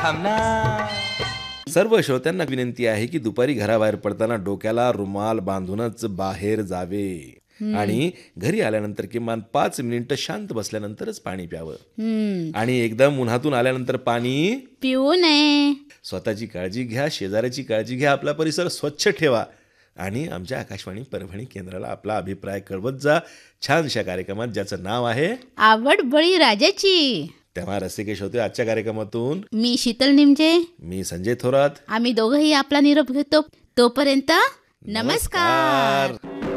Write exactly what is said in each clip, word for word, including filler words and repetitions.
थांब ना. सर्व श्रोत्यांना विनंती आहे की दुपारी घराबाहेर पडताना डोक्याला रुमाल बांधूनच बाहेर जावे आणि घरी आल्यानंतर किमान पाच मिनिटं शांत बसल्यानंतरच पाणी प्यावं आणि एकदम उन्हातून आल्यानंतर पाणी पिऊ नये. स्वतःची काळजी घ्या, शेजाऱ्याची काळजी घ्या, आपला परिसर स्वच्छ ठेवा आणि आमच्या आकाशवाणी परभणी केंद्राला आपला अभिप्राय कळवत जा छानशा कार्यक्रमात ज्याचं नाव आहे आवड बळी राजाची. तेव्हा रसिकेश होते आजच्या कार्यक्रमातून मी शीतल निमजे, मी संजय थोरात. आम्ही दोघंही आपला निरोप घेतो. तोपर्यंत नमस्कार.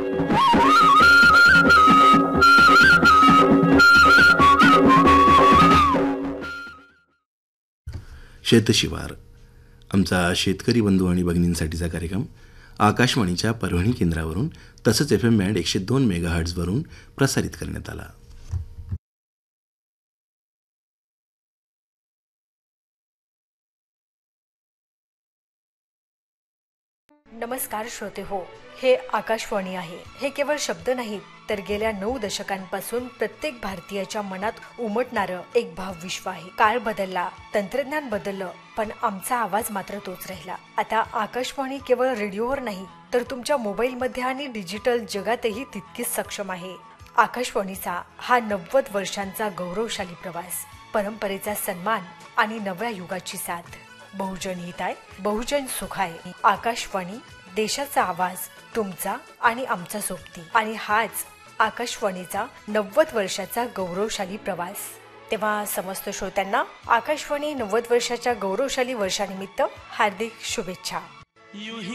शेतशिवार आमचा शेतकरी बंधू आणि भगिनींसाठीचा कार्यक्रम आकाशवाणीच्या परभणी केंद्रावरून तसंच एफ एम बँड एकशे दोन मेगाहर्ट्झवरून प्रसारित करण्यात आला. नमस्कार श्रोते हो, हे आकाशवाणी आहे. हे केवळ शब्द नाहीत तर गेल्या नऊ दशकांपासून प्रत्येक भारतीयाच्या मनात उमटणारं एक भावविश्व आहे. काळ बदलला, तंत्रज्ञान बदललं, पण आमचा आवाज मात्र तोच राहिला. आता आकाशवाणी केवळ रेडिओवर नाही तर तुमच्या मोबाईलमध्ये आणि डिजिटल जगातही तितकीच सक्षम आहे. आकाशवाणीचा हा नव्वद वर्षांचा गौरवशाली प्रवास, परंपरेचा सन्मान आणि नव्या युगाची साथ. बहुजन हिताय, बहुजन सुखाय. आकाशवाणी, देशाचा आवाज, तुमचा आणि आमचा सोबती. आणि हाच आकाशवाणीचा नव्वद वर्षाचा गौरवशाली प्रवास. तेव्हा समस्त श्रोत्यांना आकाशवाणी नव्वद वर्षाच्या गौरवशाली वर्षानिमित्त हार्दिक शुभेच्छा.